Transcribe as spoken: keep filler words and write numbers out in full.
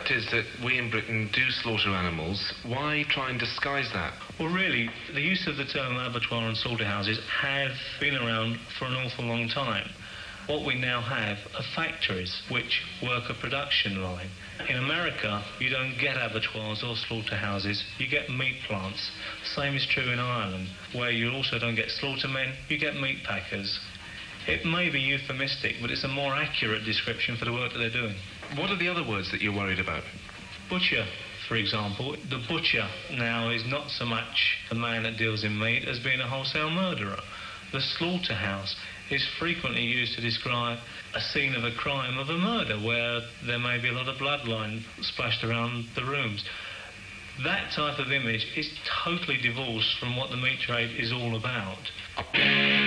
fact is that we in Britain do slaughter animals. Why try and disguise that? Well, really, the use of the term abattoir and slaughterhouses have been around for an awful long time. What we now have are factories which work a production line. In America, you don't get abattoirs or slaughterhouses, you get meat plants. The same is true in Ireland, where you also don't get slaughtermen, you get meat packers. It may be euphemistic, but it's a more accurate description for the work that they're doing. What are the other words that you're worried about? Butcher, for example. The butcher now is not so much the man that deals in meat as being a wholesale murderer. The slaughterhouse is frequently used to describe a scene of a crime, of a murder, where there may be a lot of bloodline splashed around the rooms. That type of image is totally divorced from what the meat trade is all about.